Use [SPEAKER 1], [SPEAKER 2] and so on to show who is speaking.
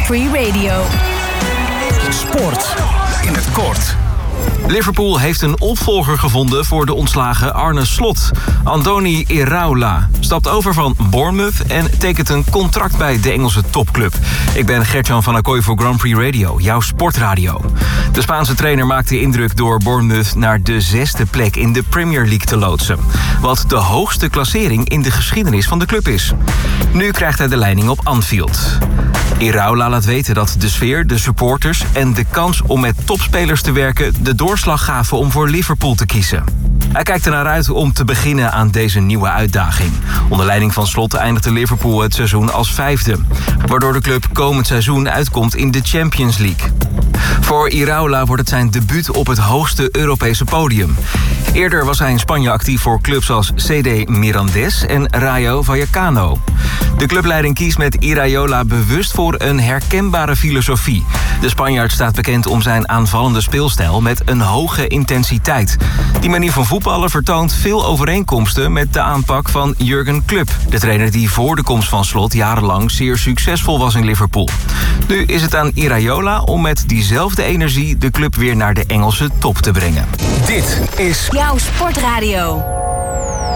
[SPEAKER 1] Prix Radio.
[SPEAKER 2] Sport in het kort.
[SPEAKER 3] Liverpool heeft een opvolger gevonden voor de ontslagen Arne Slot. Andoni Iraola stapt over van Bournemouth en tekent een contract bij de Engelse topclub. Ik ben Gertjan van Accoy voor Grand Prix Radio, jouw sportradio. De Spaanse trainer maakte indruk door Bournemouth naar de 6e plek in de Premier League te loodsen. Wat de hoogste klassering in de geschiedenis van de club is. Nu krijgt hij de leiding op Anfield. Iraola laat weten dat de sfeer, de supporters en de kans om met topspelers te werken de doorslag gaven om voor Liverpool te kiezen. Hij kijkt er naar uit om te beginnen aan deze nieuwe uitdaging. Onder leiding van Slot eindigde Liverpool het seizoen als 5e, waardoor de club komend seizoen uitkomt in de Champions League. Voor Iraola wordt het zijn debuut op het hoogste Europese podium. Eerder was hij in Spanje actief voor clubs als CD Mirandés en Rayo Vallecano. De clubleiding kiest met Iraola bewust voor een herkenbare filosofie. De Spanjaard staat bekend om zijn aanvallende speelstijl met een hoge intensiteit. Die manier van voetballen vertoont veel overeenkomsten met de aanpak van Jurgen Klopp, de trainer die voor de komst van Slot jarenlang zeer succesvol was in Liverpool. Nu is het aan Iraola om met diezelfde energie de club weer naar de Engelse top te brengen.
[SPEAKER 2] Dit is
[SPEAKER 1] Jouw sportradio.